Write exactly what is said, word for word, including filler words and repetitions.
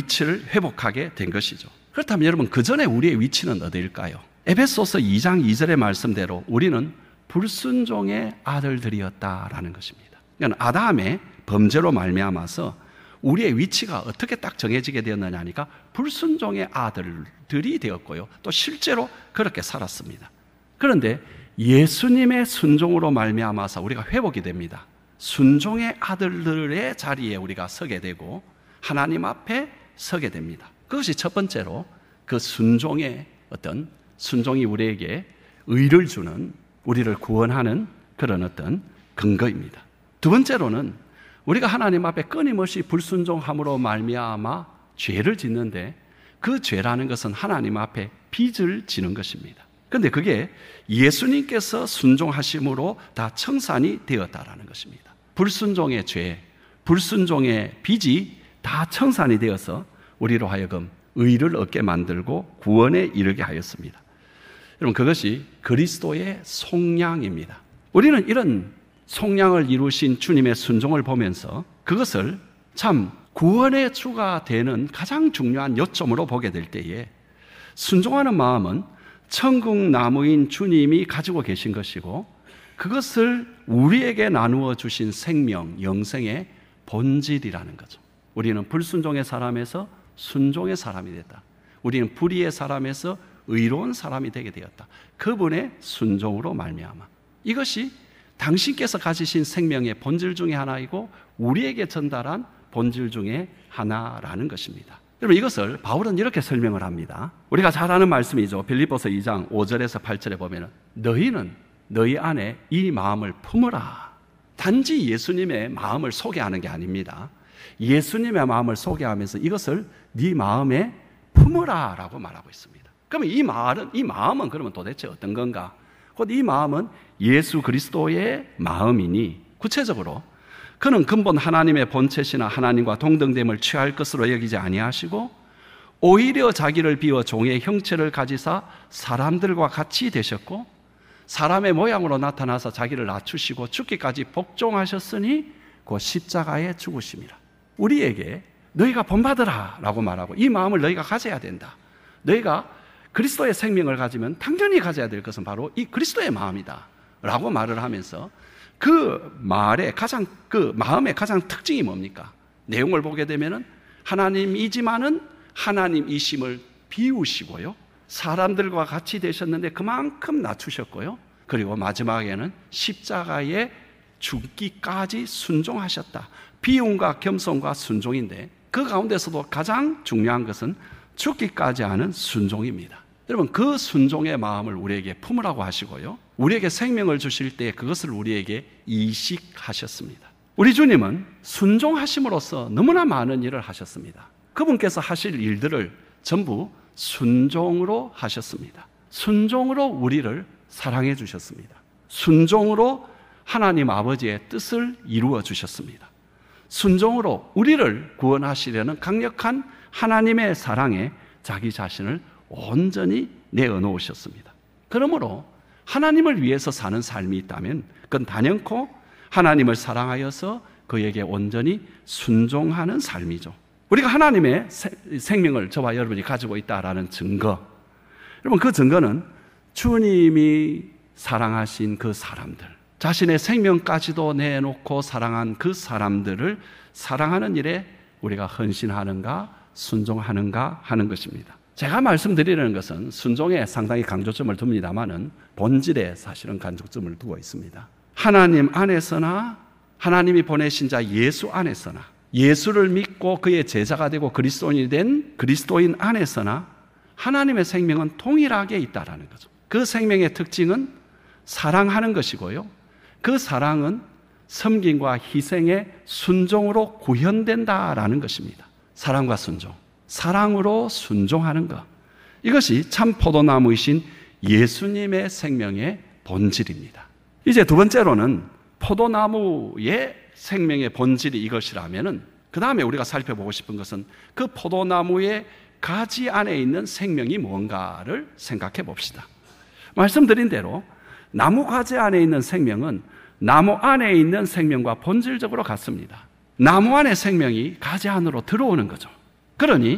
위치를 회복하게 된 것이죠. 그렇다면 여러분, 그 전에 우리의 위치는 어디일까요? 에베소서 이 장 이 절의 말씀대로 우리는 불순종의 아들들이었다라는 것입니다. 그러니까 아담의 범죄로 말미암아서 우리의 위치가 어떻게 딱 정해지게 되었느냐 하니까 불순종의 아들들이 되었고요. 또 실제로 그렇게 살았습니다. 그런데 예수님의 순종으로 말미암아서 우리가 회복이 됩니다. 순종의 아들들의 자리에 우리가 서게 되고 하나님 앞에 서게 됩니다. 그것이 첫 번째로 그 순종의 어떤 순종이 우리에게 의를 주는, 우리를 구원하는 그런 어떤 근거입니다. 두 번째로는 우리가 하나님 앞에 끊임없이 불순종함으로 말미암아 죄를 짓는데 그 죄라는 것은 하나님 앞에 빚을 지는 것입니다. 그런데 그게 예수님께서 순종하심으로 다 청산이 되었다라는 것입니다. 불순종의 죄, 불순종의 빚이 다 청산이 되어서 우리로 하여금 의를 얻게 만들고 구원에 이르게 하였습니다. 여러분, 그것이 그리스도의 속량입니다. 우리는 이런 속량을 이루신 주님의 순종을 보면서 그것을 참 구원의 주가 되는 가장 중요한 요점으로 보게 될 때에 순종하는 마음은 천국 나무인 주님이 가지고 계신 것이고 그것을 우리에게 나누어 주신 생명, 영생의 본질이라는 거죠. 우리는 불순종의 사람에서 순종의 사람이 됐다. 우리는 불의의 사람에서 의로운 사람이 되게 되었다. 그분의 순종으로 말미암아. 이것이 당신께서 가지신 생명의 본질 중에 하나이고 우리에게 전달한 본질 중에 하나라는 것입니다. 여러분, 이것을 바울은 이렇게 설명을 합니다. 우리가 잘 아는 말씀이죠. 빌립보서 이 장 오 절에서 팔 절에 보면 너희는 너희 안에 이 마음을 품으라. 단지 예수님의 마음을 소개하는 게 아닙니다. 예수님의 마음을 소개하면서 이것을 네 마음에 품으라 라고 말하고 있습니다. 그러면 이 말은, 이 마음은 그러면 도대체 어떤 건가? 곧 이 마음은 예수 그리스도의 마음이니 구체적으로 그는 근본 하나님의 본체시나 하나님과 동등됨을 취할 것으로 여기지 아니하시고 오히려 자기를 비워 종의 형체를 가지사 사람들과 같이 되셨고 사람의 모양으로 나타나서 자기를 낮추시고 죽기까지 복종하셨으니 그 십자가에 죽으심이라. 우리에게 너희가 본받으라 라고 말하고 이 마음을 너희가 가져야 된다. 너희가 그리스도의 생명을 가지면 당연히 가져야 될 것은 바로 이 그리스도의 마음이다 라고 말을 하면서 그 말의 가장, 그 마음의 가장 특징이 뭡니까? 내용을 보게 되면은 하나님이지만은 하나님이심을 비우시고요. 사람들과 같이 되셨는데 그만큼 낮추셨고요. 그리고 마지막에는 십자가에 죽기까지 순종하셨다. 비움과 겸손과 순종인데 그 가운데서도 가장 중요한 것은 죽기까지 하는 순종입니다. 여러분, 그 순종의 마음을 우리에게 품으라고 하시고요. 우리에게 생명을 주실 때 그것을 우리에게 이식하셨습니다. 우리 주님은 순종하심으로써 너무나 많은 일을 하셨습니다. 그분께서 하실 일들을 전부 순종으로 하셨습니다. 순종으로 우리를 사랑해 주셨습니다. 순종으로 하나님 아버지의 뜻을 이루어 주셨습니다. 순종으로 우리를 구원하시려는 강력한 하나님의 사랑에 자기 자신을 온전히 내어놓으셨습니다. 그러므로 하나님을 위해서 사는 삶이 있다면 그건 단연코 하나님을 사랑하여서 그에게 온전히 순종하는 삶이죠. 우리가 하나님의 생명을 저와 여러분이 가지고 있다라는 증거, 여러분 그 증거는 주님이 사랑하신 그 사람들, 자신의 생명까지도 내놓고 사랑한 그 사람들을 사랑하는 일에 우리가 헌신하는가 순종하는가 하는 것입니다. 제가 말씀드리는 것은 순종에 상당히 강조점을 둡니다만은 본질에 사실은 강조점을 두고 있습니다. 하나님 안에서나 하나님이 보내신 자 예수 안에서나 예수를 믿고 그의 제자가 되고 그리스도인이 된 그리스도인 안에서나 하나님의 생명은 동일하게 있다라는 거죠. 그 생명의 특징은 사랑하는 것이고요. 그 사랑은 섬김과 희생의 순종으로 구현된다라는 것입니다. 사랑과 순종, 사랑으로 순종하는 것, 이것이 참 포도나무이신 예수님의 생명의 본질입니다. 이제 두 번째로는 포도나무의 생명의 본질이 이것이라면은 그 다음에 우리가 살펴보고 싶은 것은 그 포도나무의 가지 안에 있는 생명이 뭔가를 생각해 봅시다. 말씀드린 대로 나무 가지 안에 있는 생명은 나무 안에 있는 생명과 본질적으로 같습니다. 나무 안에 생명이 가지 안으로 들어오는 거죠. 그러니